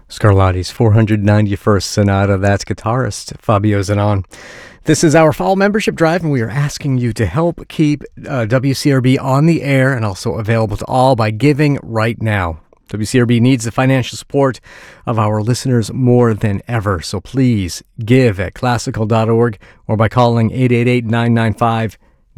Scarlatti's 491st Sonata. That's guitarist Fabio Zanon. This is our fall membership drive, and we are asking you to help keep WCRB on the air and also available to all by giving right now. WCRB needs the financial support of our listeners more than ever, so please give at classical.org or by calling 888-995-9272.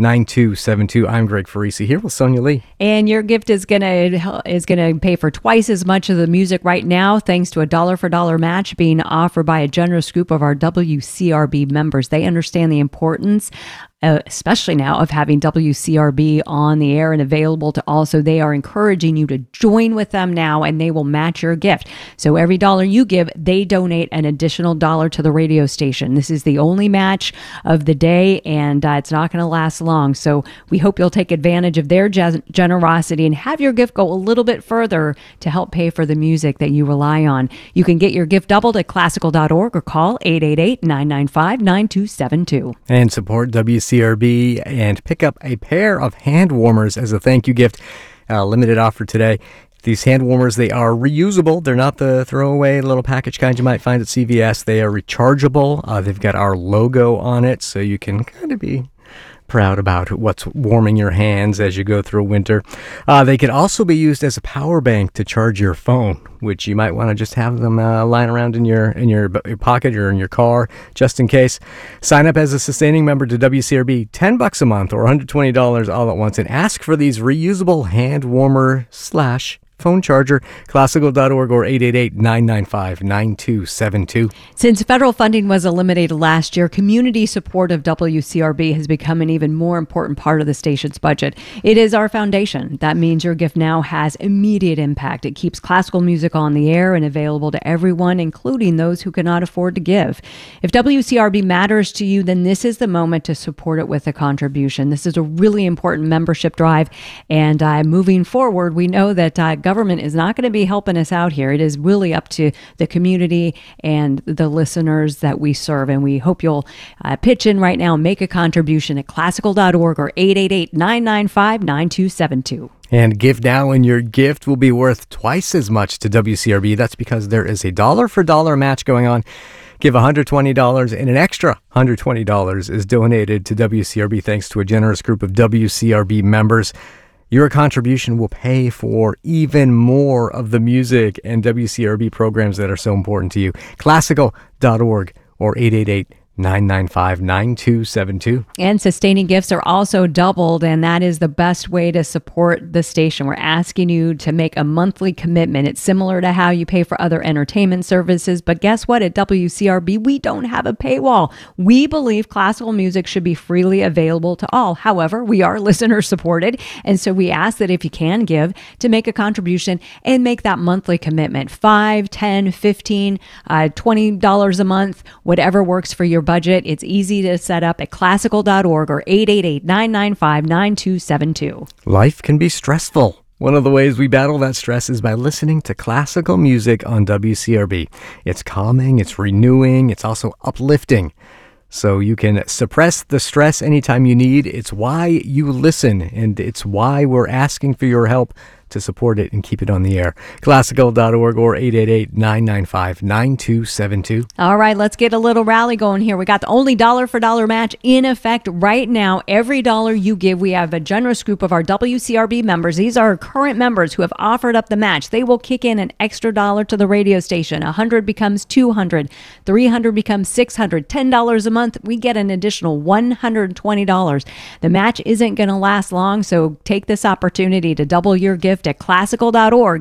I'm Greg Farisi here with Sonia Lee. And your gift is gonna pay for twice as much of the music right now, thanks to a dollar for dollar match being offered by a generous group of our WCRB members. They understand the importance, especially now, of having WCRB on the air and available to all. So they are encouraging you to join with them now, and they will match your gift. So every dollar you give, they donate an additional dollar to the radio station. This is the only match of the day, and it's not going to last long. So we hope you'll take advantage of their generosity and have your gift go a little bit further to help pay for the music that you rely on. You can get your gift doubled at classical.org or call 888-995-9272. And support WCRB and pick up a pair of hand warmers as a thank you gift. Limited offer today. These hand warmers, they are reusable. They're not the throwaway little package kind you might find at CVS. They are rechargeable. They've got our logo on it, so you can kind of be proud about what's warming your hands as you go through winter. They could also be used as a power bank to charge your phone, which you might want to just have them lying around in your pocket or in your car just in case. Sign up as a sustaining member to WCRB, $10 a month or $120 all at once, and ask for these reusable hand warmer / phone charger, classical.org or 888-995-9272. Since federal funding was eliminated last year, community support of WCRB has become an even more important part of the station's budget. It is our foundation. That means your gift now has immediate impact. It keeps classical music on the air and available to everyone, including those who cannot afford to give. If WCRB matters to you, then this is the moment to support it with a contribution. This is a really important membership drive, and moving forward, we know that government is not going to be helping us out here. It is really up to the community and the listeners that we serve. And we hope you'll pitch in right now and make a contribution at classical.org or 888-995-9272. And give now, and your gift will be worth twice as much to WCRB. That's because there is a dollar for dollar match going on. Give $120 and an extra $120 is donated to WCRB thanks to a generous group of WCRB members. Your contribution will pay for even more of the music and WCRB programs that are so important to you. Classical.org or 888-995-9272. And sustaining gifts are also doubled, and that is the best way to support the station. We're asking you to make a monthly commitment. It's similar to how you pay for other entertainment services, but guess what? At WCRB, we don't have a paywall. We believe classical music should be freely available to all. However, we are listener supported, and so we ask that if you can give, to make a contribution and make that monthly commitment. $5, $10, $15, $20 a month, whatever works for your budget. It's easy to set up at classical.org or 888-995-9272. Life can be stressful. One of the ways we battle that stress is by listening to classical music on WCRB. It's calming, it's renewing, it's also uplifting. So you can suppress the stress anytime you need. It's why you listen, and it's why we're asking for your help to support it and keep it on the air. Classical.org or 888-995-9272. All right, let's get a little rally going here. We got the only dollar for dollar match in effect right now. Every dollar you give, we have a generous group of our WCRB members. These are current members who have offered up the match. They will kick in an extra dollar to the radio station. 100 becomes 200, 300 becomes 600, $10 a month. We get an additional $120. The match isn't going to last long, so take this opportunity to double your gift at classical.org,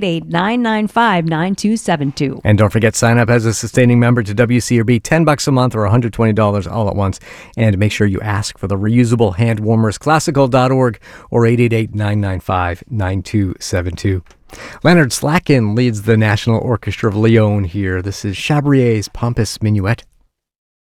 888-995-9272. And don't forget, sign up as a sustaining member to WCRB, $10 a month or $120 all at once. And make sure you ask for the reusable hand warmers, classical.org or 888-995-9272. Leonard Slatkin leads the National Orchestra of Lyon here. This is Chabrier's Pompous Minuet.